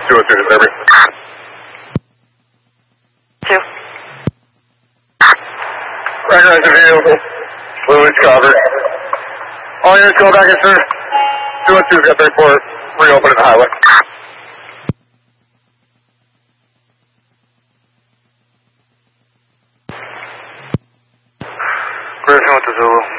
202 to Derby. 2. Recognize the vehicle. Fluid covered. All units go back in, sir. 202's got their report. Reopening the highway. Griffin with the Zulu.